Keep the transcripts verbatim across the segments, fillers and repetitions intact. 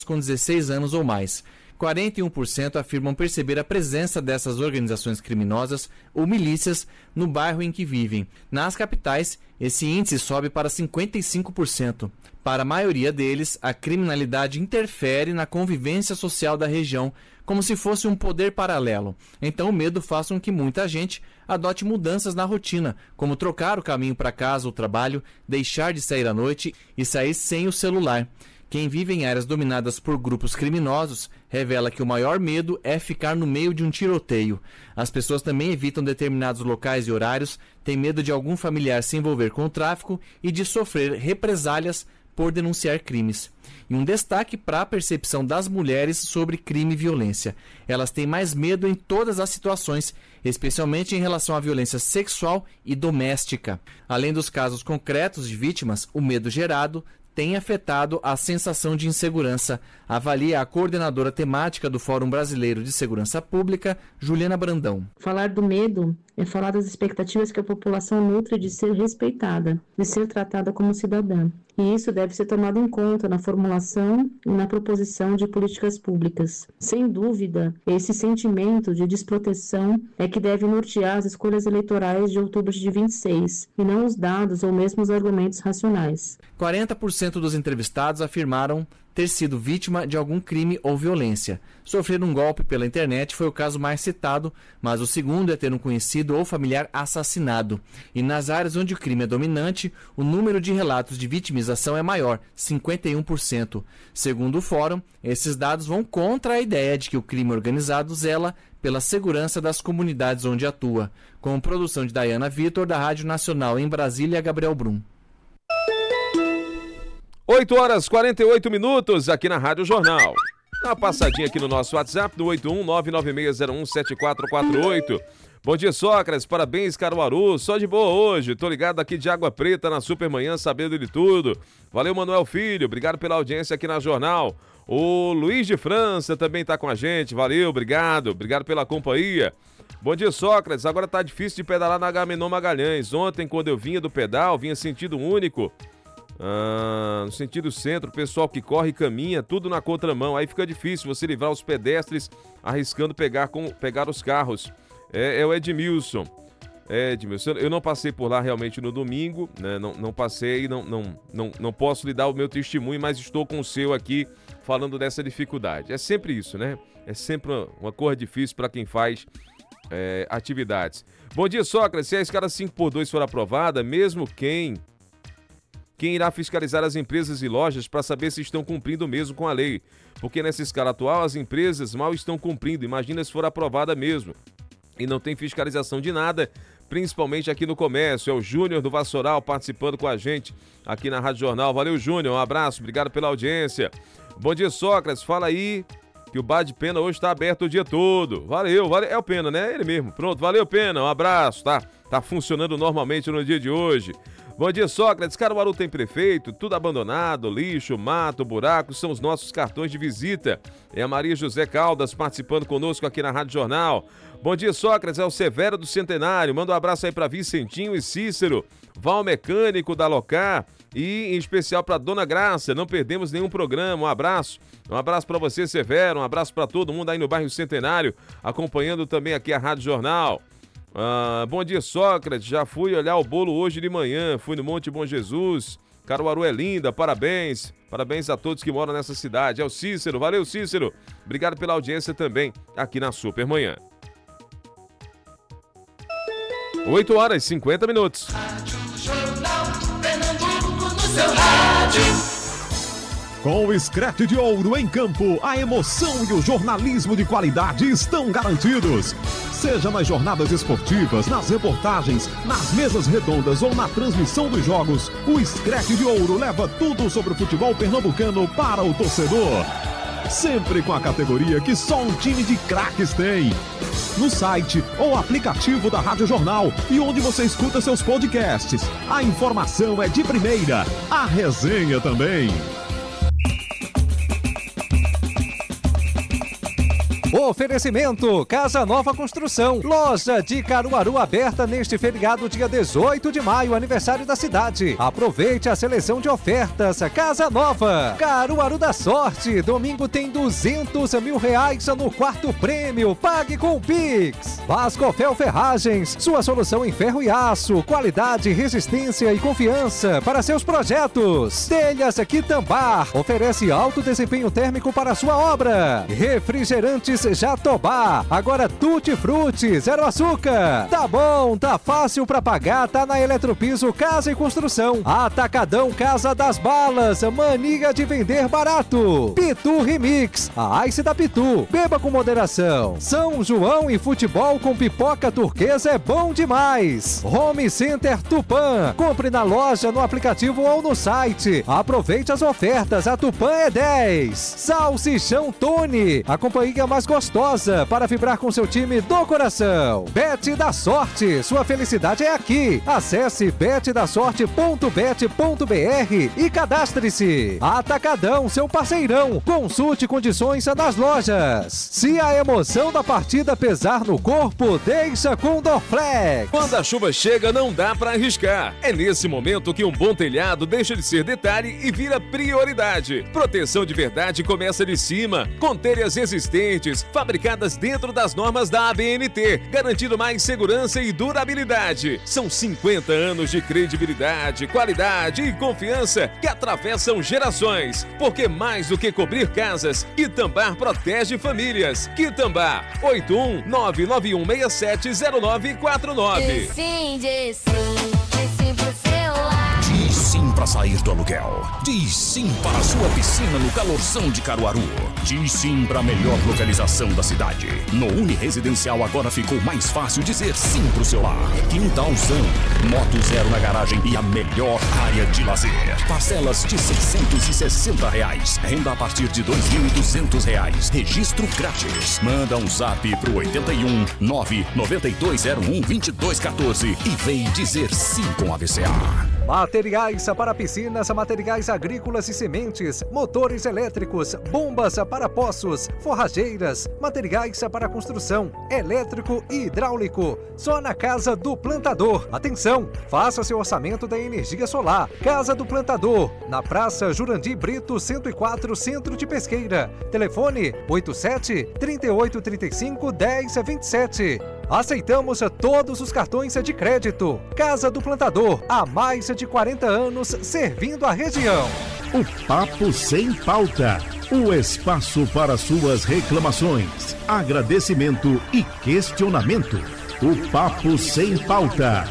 com dezesseis anos ou mais. quarenta e um por cento afirmam perceber a presença dessas organizações criminosas ou milícias no bairro em que vivem. Nas capitais, esse índice sobe para cinquenta e cinco por cento. Para a maioria deles, a criminalidade interfere na convivência social da região, como se fosse um poder paralelo. Então o medo faz com que muita gente adote mudanças na rotina, como trocar o caminho para casa ou trabalho, deixar de sair à noite e sair sem o celular. Quem vive em áreas dominadas por grupos criminosos revela que o maior medo é ficar no meio de um tiroteio. As pessoas também evitam determinados locais e horários, têm medo de algum familiar se envolver com o tráfico e de sofrer represálias por denunciar crimes. E um destaque para a percepção das mulheres sobre crime e violência. Elas têm mais medo em todas as situações, especialmente em relação à violência sexual e doméstica. Além dos casos concretos de vítimas, o medo gerado tem afetado a sensação de insegurança, avalia a coordenadora temática do Fórum Brasileiro de Segurança Pública, Juliana Brandão. Falar do medo é falar das expectativas que a população nutre de ser respeitada, de ser tratada como cidadã. E isso deve ser tomado em conta na formulação e na proposição de políticas públicas. Sem dúvida, esse sentimento de desproteção é que deve nortear as escolhas eleitorais de outubro de vinte e seis, e não os dados ou mesmo os argumentos racionais. quarenta por cento dos entrevistados afirmaram ter sido vítima de algum crime ou violência. Sofrer um golpe pela internet foi o caso mais citado, mas o segundo é ter um conhecido ou familiar assassinado. E nas áreas onde o crime é dominante, o número de relatos de vitimização é maior, cinquenta e um por cento. Segundo o Fórum, esses dados vão contra a ideia de que o crime organizado zela pela segurança das comunidades onde atua. Com produção de Dayana Vitor, da Rádio Nacional em Brasília, Gabriel Brum. oito horas e quarenta e oito minutos aqui na Rádio Jornal. Dá uma passadinha aqui no nosso WhatsApp do oito um nove nove seis zero um sete quatro quatro oito. Bom dia, Sócrates. Parabéns, Caruaru. Só de boa hoje. Tô ligado aqui de Água Preta na Supermanhã, sabendo de tudo. Valeu, Manuel Filho. Obrigado pela audiência aqui na Jornal. O Luiz de França também tá com a gente. Valeu, obrigado. Obrigado pela companhia. Bom dia, Sócrates. Agora tá difícil de pedalar na Agamenon Magalhães. Ontem, quando eu vinha do pedal, vinha sentido único. Ah, no sentido centro, o pessoal que corre e caminha, tudo na contramão. Aí fica difícil você livrar os pedestres arriscando pegar, com, pegar os carros. É, é o Edmilson. É, Edmilson, eu não passei por lá realmente no domingo, né? Não, não passei, não, não, não, não posso lhe dar o meu testemunho, mas estou com o seu aqui falando dessa dificuldade. É sempre isso, né? É sempre uma, uma coisa difícil para quem faz é, atividades. Bom dia, Sócrates. Se a escala cinco por dois for aprovada, mesmo quem... Quem irá fiscalizar as empresas e lojas para saber se estão cumprindo mesmo com a lei? Porque nessa escala atual as empresas mal estão cumprindo, imagina se for aprovada mesmo. E não tem fiscalização de nada, principalmente aqui no comércio. É o Júnior do Vassoural participando com a gente aqui na Rádio Jornal. Valeu, Júnior, um abraço, obrigado pela audiência. Bom dia, Sócrates, fala aí que o bar de Pena hoje está aberto o dia todo. Valeu, valeu, é o Pena, né? Ele mesmo. Pronto, valeu, Pena, um abraço, tá? Tá funcionando normalmente no dia de hoje. Bom dia, Sócrates. Caruaru tem prefeito, tudo abandonado, lixo, mato, buraco, são os nossos cartões de visita. É a Maria José Caldas participando conosco aqui na Rádio Jornal. Bom dia, Sócrates, é o Severo do Centenário. Manda um abraço aí para Vicentinho e Cícero, Val Mecânico da Locar e em especial para Dona Graça. Não perdemos nenhum programa. Um abraço. Um abraço para você, Severo. Um abraço para todo mundo aí no bairro Centenário, acompanhando também aqui a Rádio Jornal. Ah, bom dia, Sócrates. Já fui olhar o bolo hoje de manhã. Fui no Monte Bom Jesus. Caruaru é linda, parabéns. Parabéns a todos que moram nessa cidade. É o Cícero. Valeu, Cícero. Obrigado pela audiência também aqui na Supermanhã. oito horas e cinquenta minutos. Rádio Jornal, Pernambuco no seu rádio. Com o Screte de Ouro em campo, a emoção e o jornalismo de qualidade estão garantidos. Seja nas jornadas esportivas, nas reportagens, nas mesas redondas ou na transmissão dos jogos, o Screte de Ouro leva tudo sobre o futebol pernambucano para o torcedor. Sempre com a categoria que só um time de craques tem. No site ou aplicativo da Rádio Jornal e onde você escuta seus podcasts. A informação é de primeira, a resenha também. Oferecimento Casa Nova Construção, loja de Caruaru aberta neste feriado dia dezoito de maio, aniversário da cidade. Aproveite a seleção de ofertas. Casa Nova, Caruaru da Sorte, domingo tem duzentos mil reais no quarto prêmio, pague com o Pix. Vascofel Ferragens, sua solução em ferro e aço, qualidade, resistência e confiança para seus projetos. Telhas Quitambar, oferece alto desempenho térmico para sua obra. Refrigerantes Jatobá, agora Tutti Frutti, zero açúcar. Tá bom, tá fácil pra pagar, tá na Eletropiso Casa e Construção. Atacadão Casa das Balas, mania de vender barato. Pitu Remix, a Ice da Pitu, beba com moderação. São João e futebol com pipoca turquesa é bom demais. Home Center Tupã, compre na loja, no aplicativo ou no site. Aproveite as ofertas, a Tupã é dez. Salsichão Tony, a companhia mais gostosa para vibrar com seu time do coração. Bet da Sorte, sua felicidade é aqui. Acesse bet da sorte ponto bet ponto br e cadastre-se. Atacadão, seu parceirão. Consulte condições nas lojas. Se a emoção da partida pesar no corpo, deixa com Dorflex. Quando a chuva chega, não dá pra arriscar. É nesse momento que um bom telhado deixa de ser detalhe e vira prioridade. Proteção de verdade começa de cima, com telhas resistentes, fabricadas dentro das normas da A B N T, garantindo mais segurança e durabilidade. São cinquenta anos de credibilidade, qualidade e confiança que atravessam gerações. Porque mais do que cobrir casas, Quitambar protege famílias. Quitambar, oito um nove nove um seis sete zero nove quatro nove. Sim, de sim, de sim pro seu lar. Diz sim para sair do aluguel. Diz sim para a sua piscina no calorzão de Caruaru. Diz sim para a melhor localização da cidade. No Uniresidencial agora ficou mais fácil dizer sim pro seu lar. Quintalzão, moto zero na garagem e a melhor área de lazer. Parcelas de seiscentos e sessenta reais. Renda a partir de dois mil e duzentos reais. Registro grátis. Manda um zap pro oito um nove nove dois zero um dois dois um quatro e vem dizer sim com a V C A. Materiais para piscinas, materiais agrícolas e sementes, motores elétricos, bombas para poços, forrageiras, materiais para construção, elétrico e hidráulico. Só na Casa do Plantador. Atenção, faça seu orçamento da energia solar. Casa do Plantador, na Praça Jurandir Brito, cento e quatro, Centro de Pesqueira. Telefone oito sete, três oito três cinco, um zero dois sete. Aceitamos todos os cartões de crédito. Casa do Plantador, há mais de quarenta anos servindo a região. O Papo Sem Pauta, o espaço para suas reclamações, agradecimento e questionamento. O Papo Sem Pauta.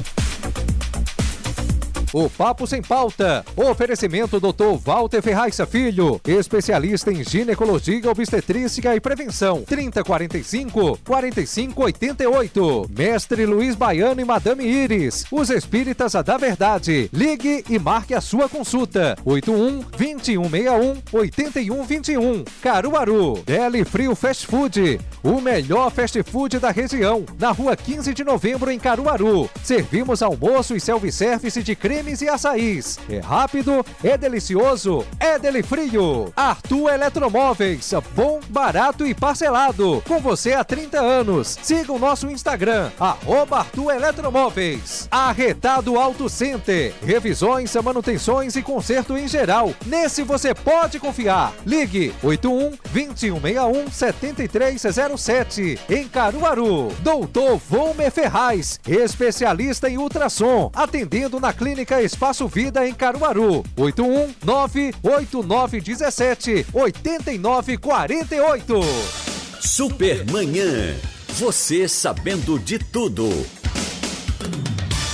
O Papo Sem Pauta. Oferecimento doutor Walter Ferraz Filho, especialista em ginecologia, obstetrícia e prevenção. trinta, quarenta e cinco, quarenta e cinco, oitenta e oito. Mestre Luiz Baiano e Madame Iris, os espíritas da verdade. Ligue e marque a sua consulta. oito um, vinte e um sessenta e um, oitenta e um vinte e um. Caruaru. Deli Frio Fast Food, o melhor fast food da região. Na rua quinze de novembro, em Caruaru. Servimos almoço e self-service de creme e açaís. É rápido, é delicioso, é Deli Frio. Arthur Eletromóveis, bom, barato e parcelado. Com você há trinta anos. Siga o nosso Instagram, arroba Arthur Eletromóveis. Arretado Auto Center, revisões, manutenções e conserto em geral. Nesse você pode confiar. Ligue oito um, vinte e um sessenta e um, setenta e três zero sete. Em Caruaru. Doutor Volmer Ferraz, especialista em ultrassom, atendendo na Clínica Espaço Vida em Caruaru. oito um nove oito nove um sete oito nove quatro oito. Supermanhã. Você sabendo de tudo.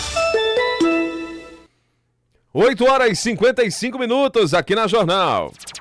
oito horas e cinquenta e cinco minutos aqui na Jornal.